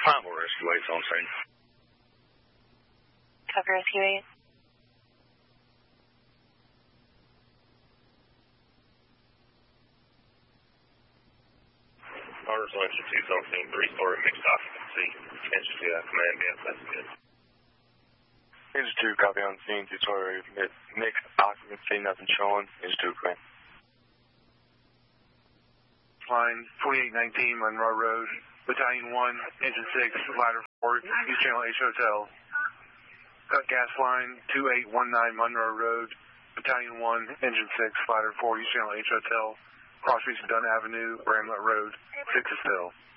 Primal Rescue 8's on scene. Cover Rescue 8. Orders on engine 2's on scene. 3-story mixed occupancy. Engine 2 command dance, that's good. Engine 2, copy on scene. 2-story mixed occupancy, nothing showing. Engine 2, clear. Line 4819 Monroe Road, Battalion 1, Engine 6, Ladder 4, East Channel H Hotel. Cut gas line 2819 Monroe Road, Battalion 1, Engine 6, Ladder 4, East Channel H Hotel. Cross Reach Dunn Avenue, Bramlett Road, 6 is still.